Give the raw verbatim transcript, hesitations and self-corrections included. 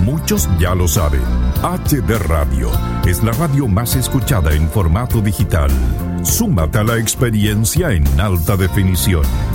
Muchos ya lo saben. H D Radio es la radio más escuchada en formato digital. Súmate a la experiencia en alta definición.